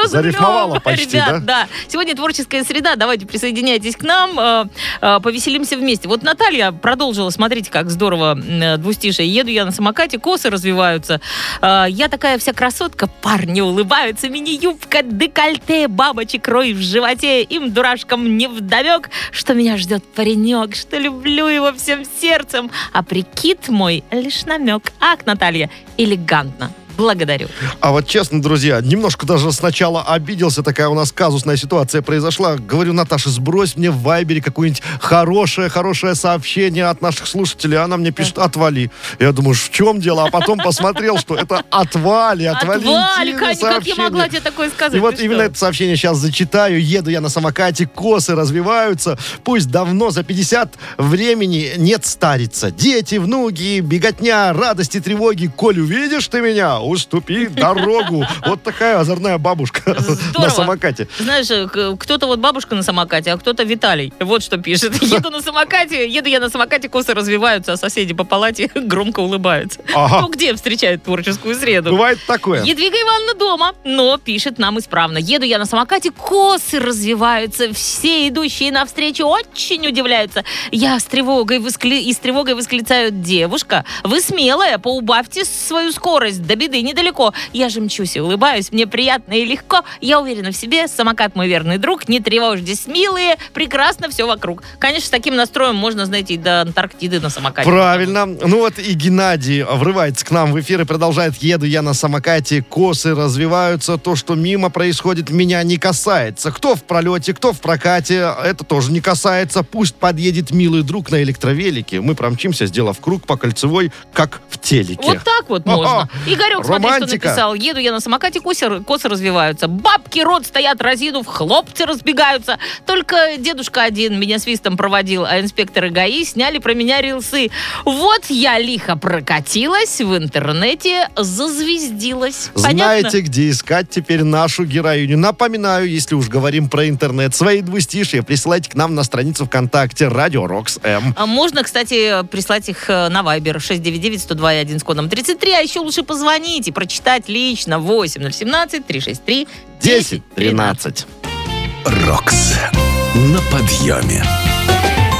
за Зарифмовала рулем. почти, Ребят, да? да. Сегодня творческая среда. Давайте присоединяйтесь к нам. Повеселимся вместе. Вот Наталья продолжила. Смотрите, как здорово двустишие. Еду я на самокате, косы развиваются. Я такая вся красотка. Парни улыбаются. Мини-юбка, декольте, бабочек рой в животе. Им, дурашкам, невдомек, что меня ждет паренек, что люблю его всем сердцем. А прикид мой лишь намек. Ах, Наталья, элегантно. Благодарю. А вот честно, друзья, немножко даже сначала обиделся, такая у нас казусная ситуация произошла. Говорю, Наташа, сбрось мне в Вайбере какое-нибудь хорошее сообщение от наших слушателей. Она мне пишет, отвали. Я думаю, в чем дело? А потом посмотрел, что это от Вали Вали, как я сообщение. могла тебе такое сказать? И вот Ты именно что? это сообщение сейчас зачитаю. Еду я на самокате, косы развиваются. Пусть давно за 50 времени нет стариться. Дети, внуки, беготня, радости, тревоги. Коль увидишь ты меня, уступи дорогу. Вот такая озорная бабушка на самокате. Знаешь, кто-то вот бабушка на самокате, а кто-то Виталий. Вот что пишет. Еду я на самокате, косы развиваются, а соседи по палате громко улыбаются. Ага. Ну, где встречают творческую среду? Бывает такое. Едвига Ивановна дома, но пишет нам исправно. Еду я на самокате, косы развиваются, все идущие навстречу очень удивляются. Я с тревогой восклицаю: девушка, вы смелая, поубавьте свою скорость, до беды недалеко. Я же мчусь и улыбаюсь, мне приятно и легко. Я уверена в себе, самокат мой верный друг, не тревожьтесь, милые, прекрасно все вокруг. Конечно, с таким настроем можно, знаете, и до Антарктиды на самокате. Правильно. Ну вот и Геннадий врывается к нам в эфир и продолжает. Еду я на самокате, косы развиваются. То, что мимо происходит, меня не касается. Кто в пролете, кто в прокате, это тоже не касается. Пусть подъедет милый друг на электровелике. Мы промчимся, сделав круг по кольцевой, как в телеке. Вот так вот можно. Игорек, смотри, что романтика. написал. Еду я на самокате, косы развиваются. Бабки рот стоят разинув, хлопцы разбегаются. Только дедушка один меня свистом проводил, а инспекторы ГАИ сняли про меня рилсы. Вот я лихо прокатилась, в интернете зазвездилась. Понятно? Знаете, где искать теперь нашу героиню. Напоминаю, если уж говорим про интернет, свои двустишие присылайте к нам на страницу ВКонтакте Радио Рокс М. А можно, кстати, прислать их на Viber 699-102-1 с кодом 33, а еще лучше позвонить и прочитать лично 8017-363-1013. Рокс. На подъеме.